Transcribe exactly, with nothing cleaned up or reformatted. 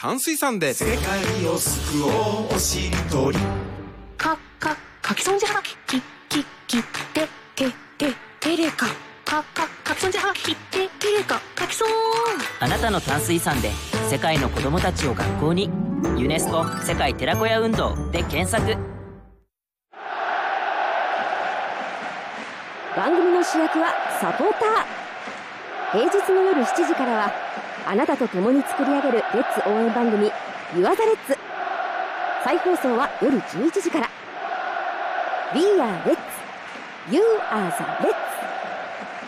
淡水さんで世界を救おうおしりとりかかかきそんじゃはきききててててれかかかかきそんじゃはきててれかかきそん。 あなたの淡水さんで世界の子どもたちを学校に。ユネスコ世界寺子屋運動で検索。 番組の主役はサポーター。平日の夜しちじからはあなたと共に作り上げるレッツ応援番組ユアザレッツ。再放送は夜じゅういちじから。 We are Let's You are the Let's。